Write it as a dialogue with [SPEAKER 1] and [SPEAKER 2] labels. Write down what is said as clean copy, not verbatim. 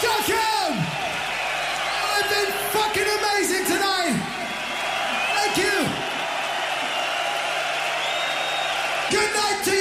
[SPEAKER 1] welcome! I've been fucking amazing tonight! Thank you! Good night to you!